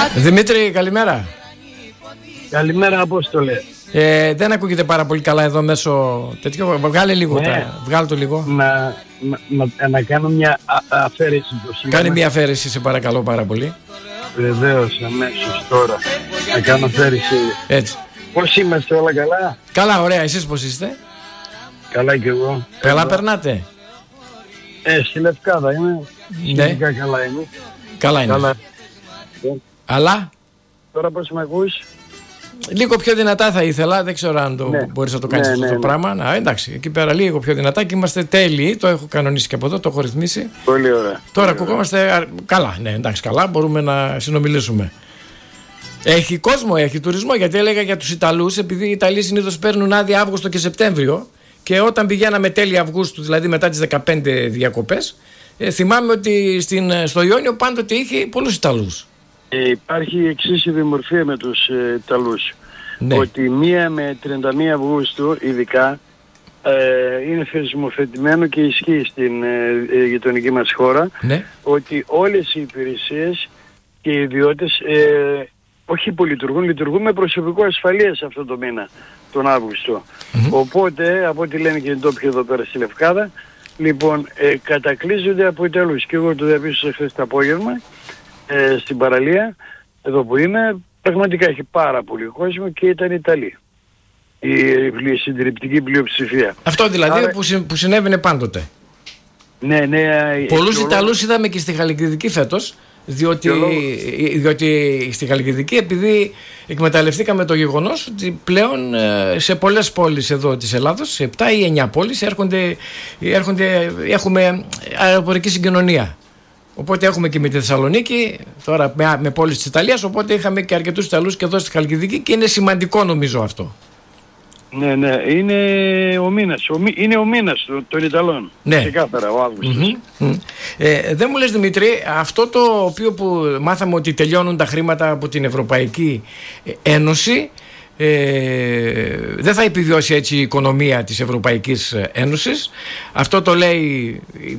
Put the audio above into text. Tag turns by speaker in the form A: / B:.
A: Δημήτρη, καλημέρα.
B: Καλημέρα, Απόστολε.
A: Δεν ακούγεται πάρα πολύ καλά εδώ μέσω τέτοιο. Βγάλε λίγο, βγάλε το λίγο.
B: Να κάνω μια αφαίρεση.
A: Κάνε μια αφαίρεση, σε παρακαλώ πάρα πολύ.
B: Βεβαίως, αμέσως τώρα. Να κάνω αφαίρεση.
A: Έτσι.
B: Πώς είμαστε, όλα καλά?
A: Καλά, ωραία. Εσείς πώς είστε?
B: Καλά κι εγώ.
A: Καλά περνάτε?
B: Στη Λευκάδα είμαι.
A: Ναι.
B: Καλά είμαι.
A: Καλά είναι.
B: Καλά.
A: Αλλά
B: Τώρα πώς με ακούς?
A: λίγο πιο δυνατά θα ήθελα. Δεν ξέρω αν μπορείς να το κάνεις αυτό το πράγμα. Εντάξει, εκεί πέρα λίγο πιο δυνατά και είμαστε τέλειοι. Το έχω κανονίσει και από εδώ, το έχω ρυθμίσει.
B: Πολύ ωραία.
A: Τώρα ακουγόμαστε καλά. Ναι, εντάξει, καλά. Μπορούμε να συνομιλήσουμε. Έχει κόσμο, έχει τουρισμό. Γιατί έλεγα για τους Ιταλούς, επειδή οι Ιταλοί συνήθως παίρνουν άδεια Αύγουστο και Σεπτέμβριο. Και όταν πηγαίναμε τέλη Αυγούστου, δηλαδή μετά τις 15 διακοπές, θυμάμαι ότι στο Ιόνιο πάντοτε είχε πολλούς Ιταλούς.
B: Υπάρχει η εξής ιδιομορφία με τους Ιταλούς.
A: Ναι.
B: Ότι 1 με 31 Αυγούστου ειδικά είναι θεσμοθετημένο και ισχύει στην γειτονική μας χώρα, ναι, ότι όλες οι υπηρεσίες και οι ιδιώτες όχι υπολειτουργούν, λειτουργούν με προσωπικό ασφαλείας αυτό το μήνα, τον Αύγουστο. Οπότε, από ό,τι λένε και οι ντόπιοι εδώ πέρα στη Λευκάδα, λοιπόν, κατακλείζονται από Ιταλούς. Και εγώ το διαπίστωσα χθες το απόγευμα, στην παραλία, εδώ που είμαι, πραγματικά έχει πάρα πολύ κόσμο και ήταν Ιταλοί. Η συντριπτική πλειοψηφία.
A: Αυτό δηλαδή που συνέβαινε πάντοτε.
B: Ναι.
A: Πολλούς Ιταλούς είδαμε και στη Χαλκιδική φέτος, διότι στη Χαλκιδική, επειδή εκμεταλλευτήκαμε το γεγονός ότι πλέον σε πολλές πόλεις εδώ της Ελλάδος, σε 7 ή 9 πόλεις έχουμε αεροπορική συγκοινωνία. Οπότε έχουμε και με τη Θεσσαλονίκη, τώρα με πόλεις της Ιταλίας, οπότε είχαμε και αρκετούς Ιταλούς και εδώ στη Χαλκιδική και είναι σημαντικό νομίζω αυτό.
B: Ναι, είναι ο μήνας των Ιταλών.
A: Ναι.
B: Ξεκάθαρα ο Αύγουστος.
A: Δεν μου λες, Δημήτρη, αυτό το οποίο που μάθαμε ότι τελειώνουν τα χρήματα από την Ευρωπαϊκή Ένωση, δεν θα επιβιώσει έτσι η οικονομία της Ευρωπαϊκής Ένωσης. Αυτό το λέει